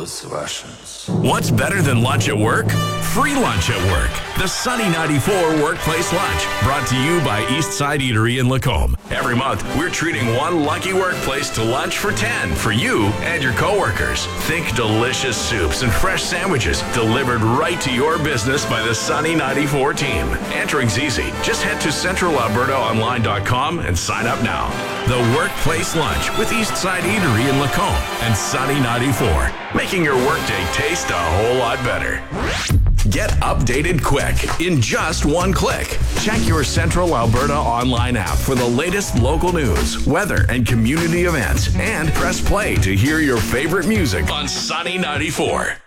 those Russians. What's better than lunch at work? Free lunch at work. The Sunny 94 Workplace Lunch, brought to you by Eastside Eatery in Lacombe. Every month, we're treating one lucky workplace to lunch for 10 for you and your coworkers. Think delicious soups and fresh sandwiches delivered right to your business by the Sunny 94 team. Entering's easy. Just head to centralalbertaonline.com and sign up now. The Workplace Lunch with Eastside Eatery in Lacombe and Sunny 94, making your workday taste a whole lot better. Get updated quick in just one click. Check your Central Alberta online app for the latest local news, weather, and community events, and press play to hear your favorite music on Sunny 94.